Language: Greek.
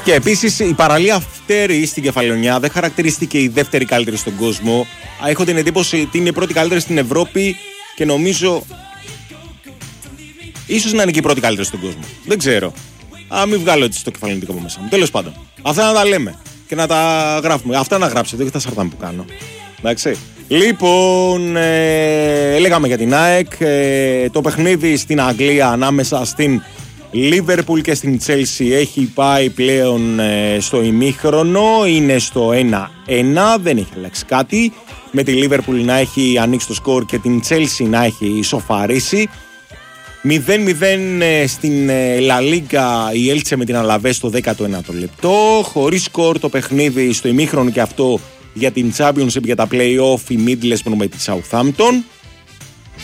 Και επίσης η παραλία Φτέρη στην Κεφαλαιονιά δεν χαρακτηρίστηκε η δεύτερη καλύτερη στον κόσμο. Έχω την εντύπωση ότι είναι η πρώτη καλύτερη στην Ευρώπη και νομίζω ίσως να είναι και η πρώτη καλύτερη στον κόσμο. Δεν ξέρω. Μην βγάλω έτσι το κεφαλαιονιτικό από μέσα μου. Τέλος πάντων. Αυτά να τα λέμε και να τα γράφουμε. Αυτά να γράψετε, όχι τα σαρτάμ που κάνω. Εντάξει. Λοιπόν, λέγαμε για την ΑΕΚ. Το παιχνίδι στην Αγγλία ανάμεσα στην Liverpool και στην Chelsea έχει πάει πλέον στο ημίχρονο. Είναι στο 1-1. Δεν έχει αλλάξει κάτι. Με τη Liverpool να έχει ανοίξει το σκορ και την Chelsea να έχει ισοφαρίσει. 0-0 στην La Liga η Έλτσε με την Αλαβές στο 19ο λεπτό. Χωρίς σκορ το παιχνίδι στο ημίχρονο και αυτό για την Championship για τα play-off η Middlesbrough με τη Southampton.